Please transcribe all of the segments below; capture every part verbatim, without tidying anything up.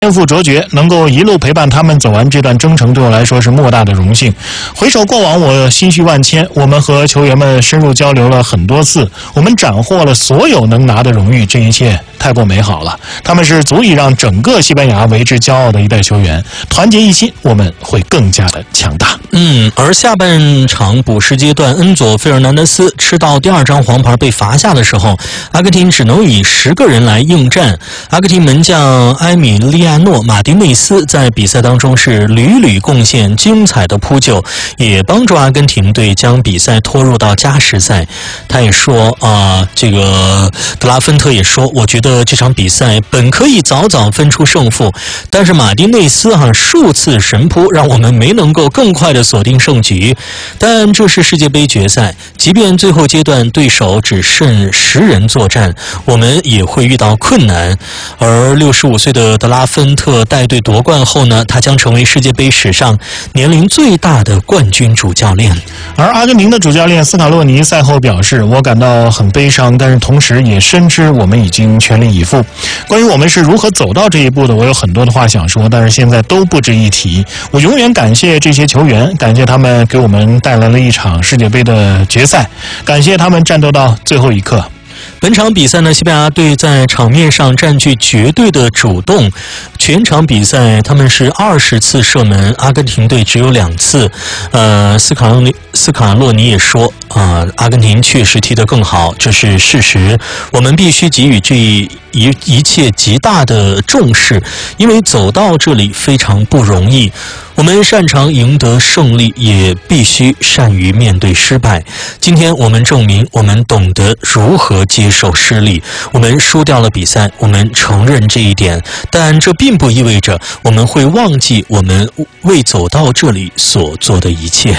天赋卓绝，能够一路陪伴他们走完这段征程，对我来说是莫大的荣幸。回首过往，我心绪万千。我们和球员们深入交流了很多次，我们斩获了所有能拿的荣誉，这一切太过美好了。他们是足以让整个西班牙为之骄傲的一代球员，团结一心，我们会更加的强大。 嗯，而下半场补时阶段，恩佐·费尔南德斯吃到第二张黄牌被罚下的时候，阿根廷只能以十个人来应战。阿根廷门将埃米利亚诺·马丁内斯在比赛当中是屡屡贡献精彩的扑救，也帮助阿根廷队将比赛拖入到加时赛。他也说啊、呃，这个德拉芬特也说，我觉得这场比赛本可以早早分出胜负，但是马丁内斯哈、啊、数次神扑，让我们没能够更快的锁定胜局。但这是世界杯决赛，即便最后阶段对手只剩十人作战，我们也会遇到困难。而六十五岁的德拉芬特带队夺冠后呢，他将成为世界杯史上年龄最大的冠军主教练。 而阿根廷的主教练斯卡洛尼赛后表示，我感到很悲伤，但是同时也深知我们已经全力以赴。关于我们是如何走到这一步的，我有很多的话想说，但是现在都不值一提。我永远感谢这些球员，感谢他们给我们带来了一场世界杯的决赛，感谢他们战斗到最后一刻。 本场比赛呢，西班牙队在场面上占据绝对的主动，全场比赛他们是二十次射门，阿根廷队只有两次。呃，斯卡洛尼斯卡洛尼也说，啊、呃，阿根廷确实踢得更好，这是事实。我们必须给予这一一切极大的重视，因为走到这里非常不容易。我们擅长赢得胜利，也必须善于面对失败。今天我们证明我们懂得如何接受失利。我们输掉了比赛，我们承认这一点，但这并不意味着我们会忘记我们为走到这里所做的一切。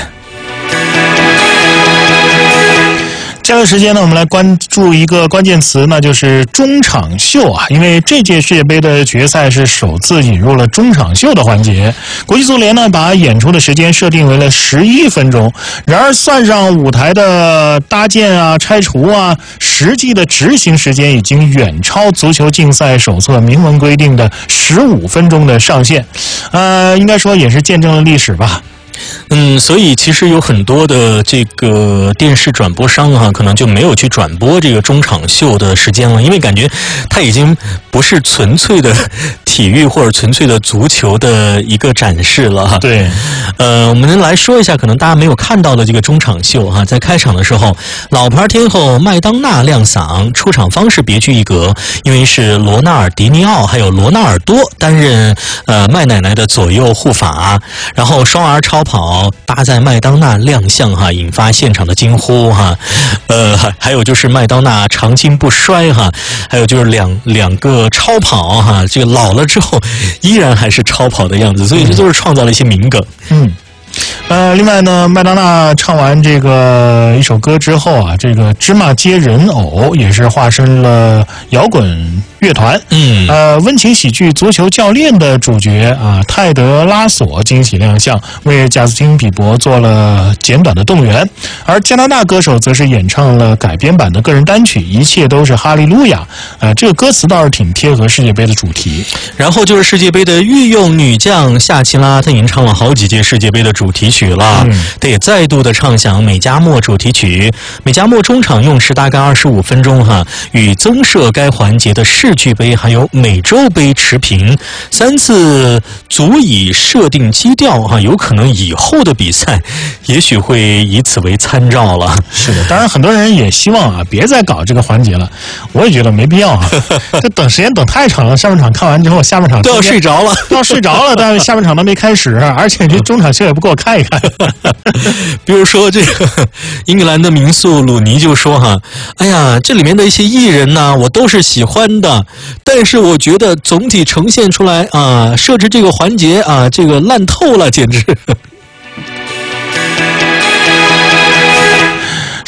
这个时间呢，我们来关注一个关键词，那就是中场秀啊！因为这届世界杯的决赛是首次引入了中场秀的环节。国际足联呢，把演出的时间设定为了十一分钟，然而算上舞台的搭建啊、拆除啊，实际的执行时间已经远超足球竞赛手册明文规定的十五分钟的上限。呃，应该说也是见证了历史吧。 嗯，所以其实有很多的这个电视转播商哈、啊，可能就没有去转播这个中场秀的时间了，因为感觉它已经不是纯粹的体育或者纯粹的足球的一个展示了哈。 对， 呃，我们来说一下可能大家没有看到的这个中场秀哈、啊，在开场的时候，老牌天后麦当娜亮嗓，出场方式别具一格，因为是罗纳尔迪尼奥还有罗纳尔多担任呃麦奶奶的左右护法，然后双儿超跑搭载麦当娜亮相哈，引发现场的惊呼哈。呃，还有就是麦当娜长青不衰哈，还有就是两两个超跑哈，这个老了之后依然还是超跑的样子，所以这都是创造了一些名梗。 嗯。呃，另外呢，麦当娜唱完这个一首歌之后啊，这个芝麻街人偶也是化身了摇滚乐团。 嗯， 呃，温情喜剧《足球教练》的主角啊，泰德拉索惊喜亮相，为贾斯汀比伯做了简短的动员。而加拿大歌手则是演唱了改编版的个人单曲《一切都是哈利路亚》。呃，这个歌词倒是挺贴合世界杯的主题。 然后就是世界杯的御用女将夏奇拉，她已经唱了好几届世界杯的主题曲了， 嗯， 她也再度的唱响美加墨主题曲。美加墨中场用时大概二十五分钟哈，与增设该环节的世俱杯还有美洲杯持平，三次足以设定基调哈，有可能以后的比赛也许会以此为参照了。 是的，当然很多人也希望啊，别再搞这个环节了，我也觉得没必要啊，这等时间等太长了，上半场看完之后，下半场都要睡着了， 都要睡着了，但是下半场都没开始，而且这中场秀也不给我看一看。 比如说这个英格兰的名宿鲁尼就说哈，哎呀，这里面的一些艺人呢，我都是喜欢的，但是我觉得总体呈现出来啊，设置这个环节啊，这个烂透了，简直。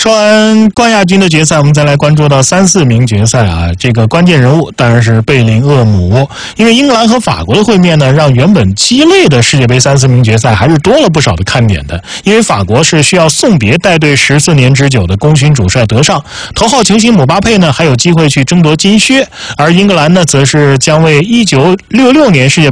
说完冠亚军的决赛，我们再来关注到三四名决赛啊。这个关键人物当然是贝林厄姆，因为英格兰和法国的会面呢，让原本鸡肋的世界杯三四名决赛还是多了不少的看点的。因为法国是需要送别带队十四年之久的功勋主帅德尚，头号球星姆巴佩呢还有机会去争夺金靴，而英格兰呢则是将为一九六六年世界杯